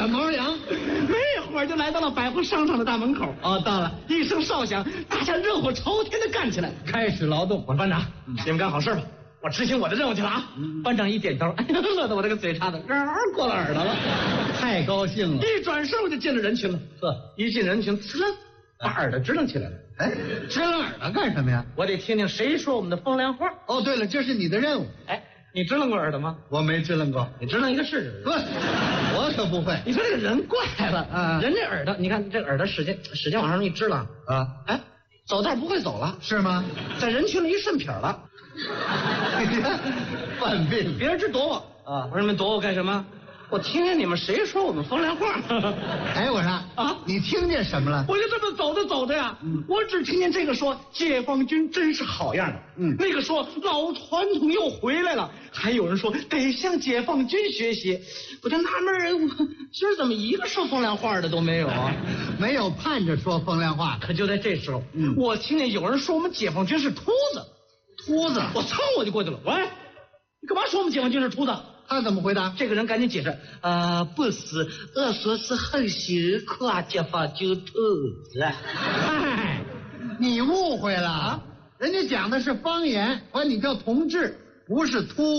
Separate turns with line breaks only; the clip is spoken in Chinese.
点毛粮。
没一会儿就来到了百货商场的大门口。
哦，到了，
一声哨响，大家热火朝天的干起来。
开始劳动。
我说班长，你们干好事吧，我执行我的任务去了啊。班长一点头，哎呀，乐得我这个嘴叉子过了耳朵了，
太高兴了。
一转身我就进了人群了。
呵，
一进人群，呲楞，把耳朵支棱起来了。
哎，支棱耳朵干什么呀？
我得听听谁说我们的风凉话。
哦，对了，这是你的任务。
哎，你支棱过耳朵吗？
我没支棱过。
你支棱一个试试。
不，我可不会。
你说这个人怪了
啊，
人这耳朵，你看这耳朵使劲往上一支了
啊，
哎，走道不会走了，
是吗？
在人群里一顺撇了。
犯病，
别人直躲我
啊！
我说你们躲我干什么？我听见你们谁说我们风凉话？
哎，我说
啊，
你听见什么了？
我就这么走着呀，我只听见这个说解放军真是好样的，那个说老传统又回来了，还有人说得向解放军学习，我就纳闷儿，今儿怎么一个说风凉话的都没有啊？
没有盼着说风凉话。
可就在这时候，我听见有人说我们解放军是秃子，我噌我就过去了，喂，你干嘛说我们解放军是秃子？
他怎么回答？
这个人赶紧解释，不是，我说是很辛苦啊，解放军秃子。
哎，你误会了，人家讲的是方言，管你叫同志，不是秃。